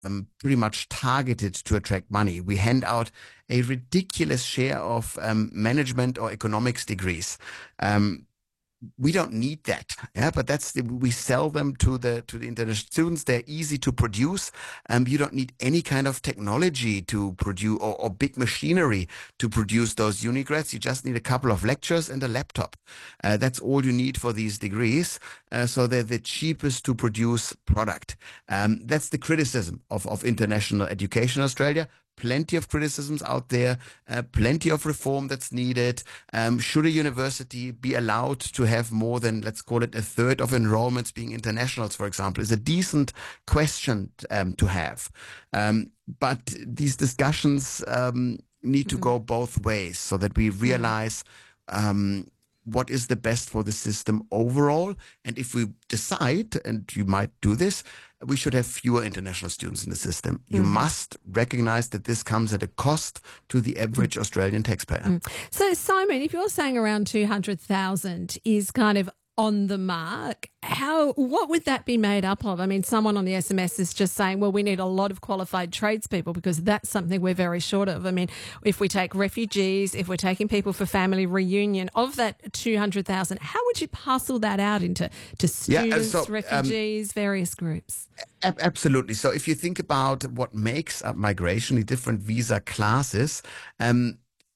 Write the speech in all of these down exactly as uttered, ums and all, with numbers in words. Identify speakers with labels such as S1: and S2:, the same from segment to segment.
S1: um, pretty much targeted to attract money. We hand out a ridiculous share of um, management or economics degrees. Um, we don't need that, yeah, but that's the, we sell them to the to the international students. They're easy to produce. Um, you don't need any kind of technology to produce, or, or big machinery to produce those unigrads. You just need a couple of lectures and a laptop. Uh, that's all you need for these degrees. Uh, so they're the cheapest to produce product. Um, that's the criticism of, of international education in Australia. Plenty of criticisms out there, uh, plenty of reform that's needed. Um, should a university be allowed to have more than, let's call it, a third of enrollments being internationals, for example, is a decent question um, to have. Um, but these discussions um, need to
S2: Mm.
S1: go both ways so that we realize um, what is the best for the system overall. And if we decide, and you might do this, we should have fewer international students in the system. You
S2: Mhm.
S1: must recognize that this comes at a cost to the average Australian taxpayer.
S2: So, Simon, if you're saying around two hundred thousand is kind of on the mark, how what would that be made up of? I mean, someone on the S M S is just saying, well, we need a lot of qualified tradespeople because that's something we're very short of. I mean, if we take refugees, if we're taking people for family reunion, of that two hundred thousand, how would you parcel that out into to
S1: Yeah, uh,
S2: students,
S1: so, um,
S2: refugees, various groups?
S1: Ab- Absolutely. So if you think about what makes up migration, the different visa classes, um,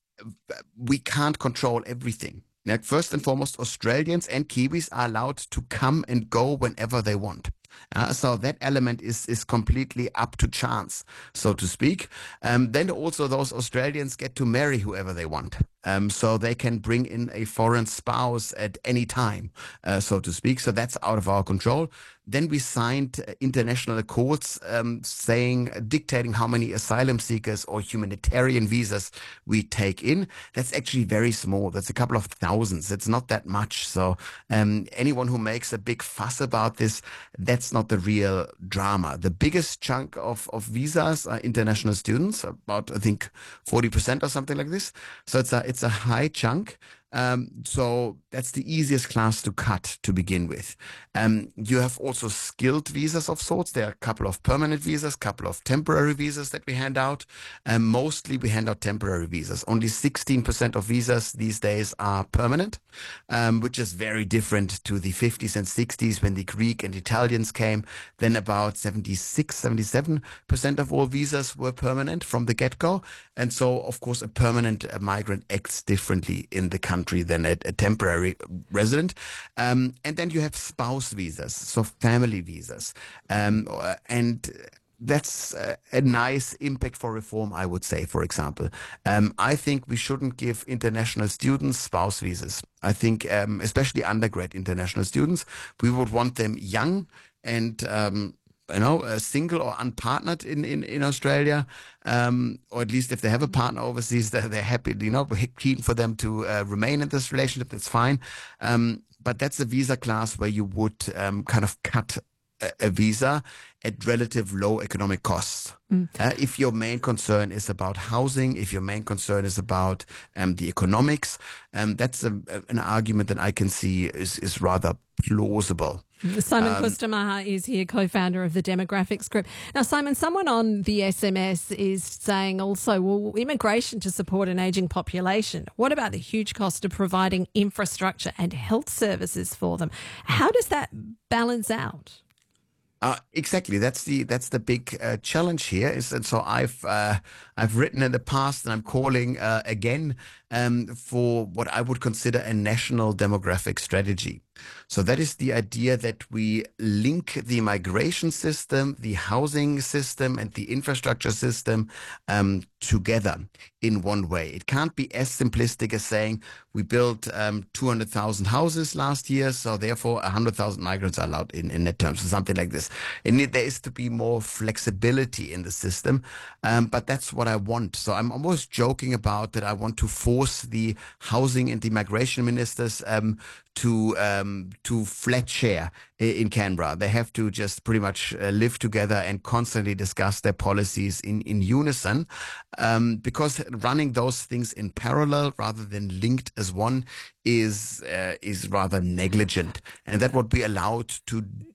S1: we can't control everything. Like, first and foremost, Australians and Kiwis are allowed to come and go whenever they want. Uh, so that element is is completely up to chance, so to speak. Um, then also those Australians get to marry whoever they want. Um, so they can bring in a foreign spouse at any time, uh, so to speak. So that's out of our control. Then we signed uh, international accords um, saying, dictating how many asylum seekers or humanitarian visas we take in. That's actually very small. That's a couple of thousands. It's not that much. So um, anyone who makes a big fuss about this, that's not the real drama. The biggest chunk of, of visas are international students, about, I think, forty percent or something like this. So it's a, it's a high chunk. Um, so that's the easiest class to cut to begin with. Um, you have also skilled visas of sorts. There are a couple of permanent visas, couple of temporary visas that we hand out. Um, mostly we hand out temporary visas. Only sixteen percent of visas these days are permanent, um, which is very different to the fifties and sixties when the Greek and Italians came. Then about seventy-six, seventy-seven percent of all visas were permanent from the get-go. And so, of course, a permanent uh, migrant acts differently in the country than a, a temporary resident. Um, and then you have spouse visas, so family visas. Um, uh, and that's uh, a nice impact for reform, I would say, for example. Um, I think we shouldn't give international students spouse visas. I think, um, especially undergrad international students, we would want them young and um, you know, uh, single or unpartnered in, in, in Australia, um, or at least if they have a partner overseas, they're, they're happy, you know, we're keen for them to uh, remain in this relationship. That's fine. Um, but that's a visa class where you would um, kind of cut a, a visa at relative low economic costs.
S2: Mm.
S1: Uh, if your main concern is about housing, if your main concern is about um, the economics, um, that's a, an argument that I can see is, is rather plausible.
S2: Simon
S1: Um,
S2: Kustamah is here, co-founder of the Demographics Group. Now, Simon, someone on the S M S is saying also, well, immigration to support an ageing population. What about the huge cost of providing infrastructure and health services for them? How does that balance out?
S1: Uh, exactly. That's the that's the big uh, challenge here. Is and so I've uh, I've written in the past, and I'm calling uh, again um, for what I would consider a national demographic strategy. So that is the idea that we link the migration system, the housing system, and the infrastructure system um, together in one way. It can't be as simplistic as saying we built um, two hundred thousand houses last year, so therefore one hundred thousand migrants are allowed in, in net terms, or something like this. It need, there is to be more flexibility in the system, um, but that's what I want. So I'm almost joking about that I want to force the housing and the migration ministers um, to um, to flat share in Canberra. They have to just pretty much uh, live together and constantly discuss their policies in, in unison, um, because running those things in parallel rather than linked as one is uh, is rather negligent, and that would be allowed to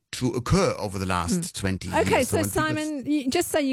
S1: to occur over the last twenty years.
S2: Okay, so
S1: when people-
S2: Simon, you- just so you